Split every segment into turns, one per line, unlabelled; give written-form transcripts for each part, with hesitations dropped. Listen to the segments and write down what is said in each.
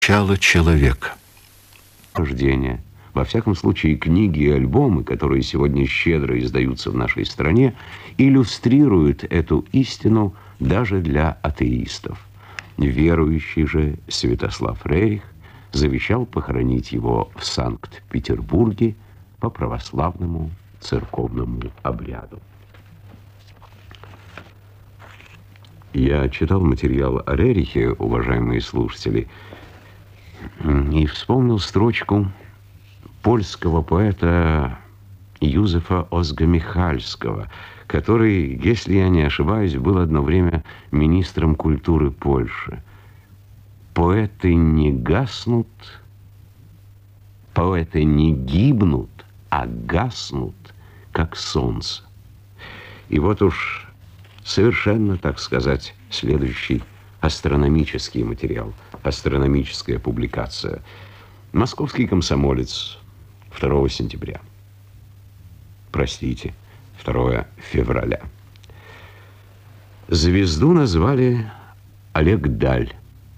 Начало человека.
Рождение. Во всяком случае, книги и альбомы, которые сегодня щедро издаются в нашей стране, иллюстрируют эту истину даже для атеистов. Верующий же Святослав Рерих завещал похоронить его в Санкт-Петербурге по православному церковному обряду. Я читал материал о Рерихе, уважаемые слушатели, и вспомнил строчку польского поэта Юзефа Озгомихальского, который, если я не ошибаюсь, был одно время министром культуры Польши. Поэты не гаснут, поэты не гибнут, а гаснут, как солнце. И вот уж совершенно, так сказать, следующий астрономический материал, астрономическая публикация. «Московский комсомолец», 2 сентября. Простите, 2 февраля. Звезду назвали Олег Даль.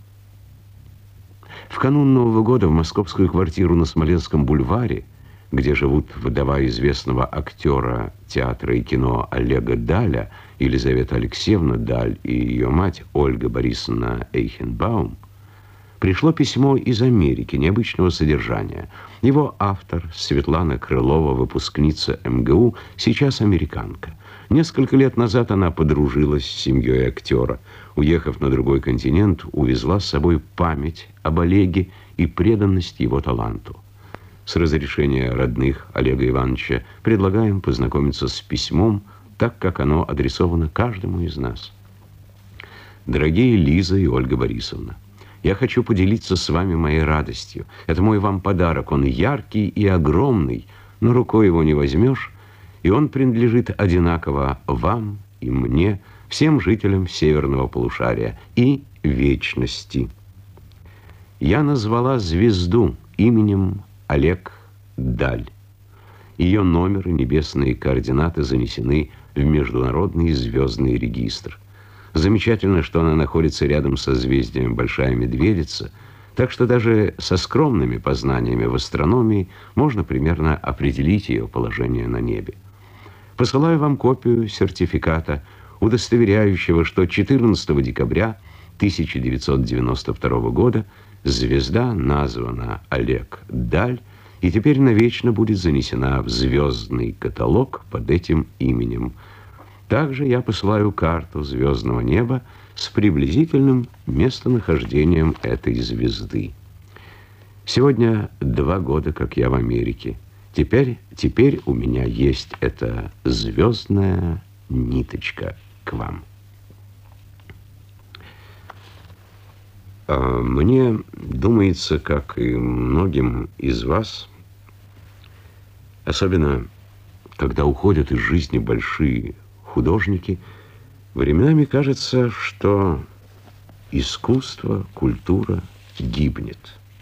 В канун Нового года в московскую квартиру на Смоленском бульваре, где живут вдова известного актера театра и кино Олега Даля, Елизавета Алексеевна Даль, и ее мать Ольга Борисовна Эйхенбаум, пришло письмо из Америки необычного содержания. Его автор, Светлана Крылова, выпускница МГУ, сейчас американка. Несколько лет назад она подружилась с семьей актера. Уехав на другой континент, увезла с собой память об Олеге и преданность его таланту. С разрешения родных Олега Ивановича предлагаем познакомиться с письмом, так как оно адресовано каждому из нас. Дорогие Лиза и Ольга Борисовна, я хочу поделиться с вами моей радостью. Это мой вам подарок. Он яркий и огромный, но рукой его не возьмешь, и он принадлежит одинаково вам и мне, всем жителям северного полушария и вечности. Я назвала звезду именем Олег Даль. Ее номер и небесные координаты занесены в Международный звездный регистр. Замечательно, что она находится рядом со созвездием Большая Медведица, так что даже со скромными познаниями в астрономии можно примерно определить ее положение на небе. Посылаю вам копию сертификата, удостоверяющего, что 14 декабря 1992 года звезда названа Олег Даль и теперь навечно будет занесена в звездный каталог под этим именем. Также я посылаю карту звездного неба с приблизительным местонахождением этой звезды. Сегодня 2 года, как я в Америке. Теперь у меня есть эта звездная ниточка к вам. Мне думается, как и многим из вас, особенно когда уходят из жизни большие художники, временами кажется, что искусство, культура гибнет.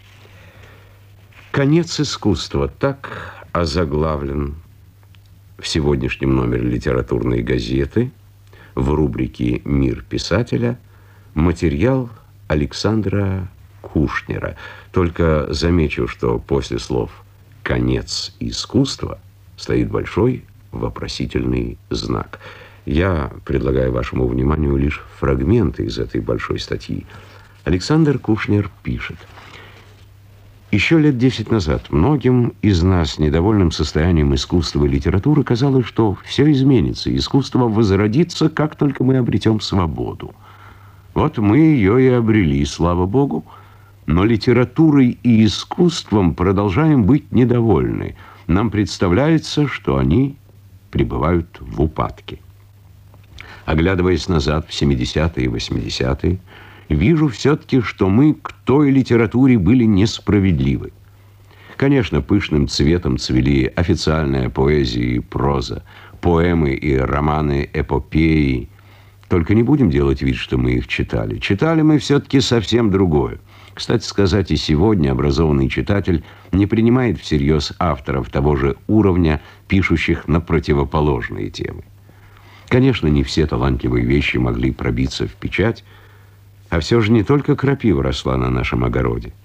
Конец искусства — так озаглавлен в сегодняшнем номере литературной газеты в рубрике «Мир писателя» материал Александра Кушнера. Только замечу, что после слов «конец искусства» стоит большой вопросительный знак. Я предлагаю вашему вниманию лишь фрагменты из этой большой статьи. Александр Кушнер пишет: «Еще лет 10 назад многим из нас, недовольным состоянием искусства и литературы, казалось, что все изменится, и искусство возродится, как только мы обретем свободу. Вот мы ее и обрели, слава Богу, но литературой и искусством продолжаем быть недовольны. Нам представляется, что они пребывают в упадке. Оглядываясь назад в 70-е и 80-е, вижу все-таки, что мы к той литературе были несправедливы. Конечно, пышным цветом цвели официальная поэзия и проза, поэмы и романы-эпопеи. Только не будем делать вид, что мы их читали. Читали мы все-таки совсем другое. Кстати сказать, и сегодня образованный читатель не принимает всерьез авторов того же уровня, пишущих на противоположные темы. Конечно, не все талантливые вещи могли пробиться в печать, А все же не только крапива росла на нашем огороде.